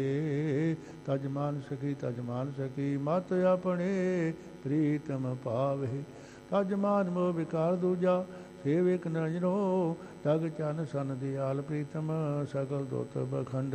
ਤਜ ਮਾਨ ਸਕੀ ਮਤ ਆਪਣੇ ਪ੍ਰੀਤਮ ਪਾਵੇ। ਤਜ ਮਾਨ ਮੋਹ ਵਿਕਾਰ ਦੂਜਾ ਸੇਵਿਕ ਨਜਰੋ। ਤਗ ਚਨ ਸਨ ਦਿਆਲ ਪ੍ਰੀਤਮ ਸਗਲ ਦੁਤ ਬਖੰਡ